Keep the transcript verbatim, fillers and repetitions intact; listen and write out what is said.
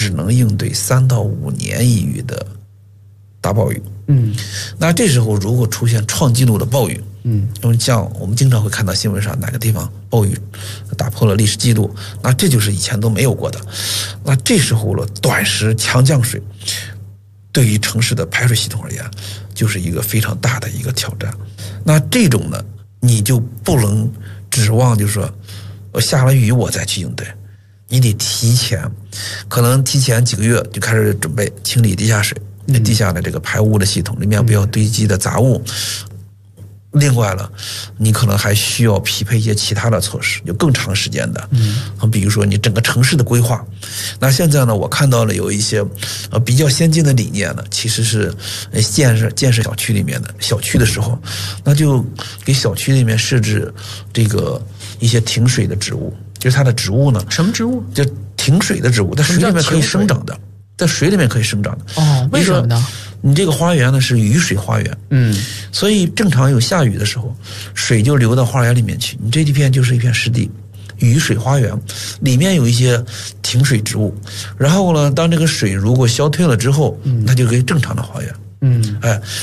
只能应对三到五年一遇的大暴雨。 嗯， 那这时候如果出现创纪录的暴雨， 嗯， 因为像我们经常会看到新闻上哪个地方暴雨打破了历史记录，那这就是以前都没有过的。那这时候了，短时强降水对于城市的排水系统而言，就是一个非常大的一个挑战。那这种呢，你就不能指望就是说，我下了雨我再去应对，你得提前，可能提前几个月就开始准备清理地下水。地下的这个排污的系统里面不要堆积的杂物。另外了，你可能还需要匹配一些其他的措施，有更长时间的，嗯，比如说你整个城市的规划。那现在呢，我看到了有一些呃比较先进的理念呢，其实是建设建设小区里面的小区的时候，那就给小区里面设置这个一些停水的植物，就是它的植物呢， 什么植物？ 就停水的植物，在水里面可以生长的。在水里面可以生长的。 哦，为什么呢？ 你这个花园呢是雨水花园， 嗯， 所以正常有下雨的时候，水就流到花园里面去。你这一片就是一片湿地，雨水花园里面有一些停水植物，然后呢，当这个水如果消退了之后，那就可以正常的花园。 嗯， 哎。